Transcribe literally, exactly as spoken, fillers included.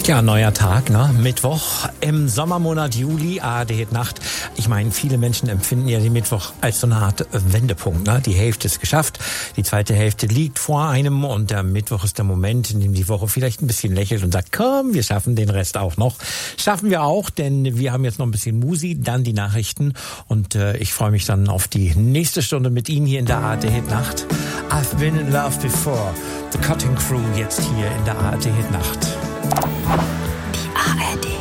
Ja, neuer Tag, ne? Mittwoch im Sommermonat Juli, A R D Nacht. Ich meine, viele Menschen empfinden ja den Mittwoch als so eine Art Wendepunkt, ne? Die Hälfte ist geschafft, die zweite Hälfte liegt vor einem und der Mittwoch ist der Moment, in dem die Woche vielleicht ein bisschen lächelt und sagt, komm, wir schaffen den Rest auch noch. Schaffen wir auch, denn wir haben jetzt noch ein bisschen Musi, dann die Nachrichten und äh, ich freue mich dann auf die nächste Stunde mit Ihnen hier in der A R D Nacht. I've been in love before. The Cutting Crew jetzt hier in der A R D Nacht. Die A R D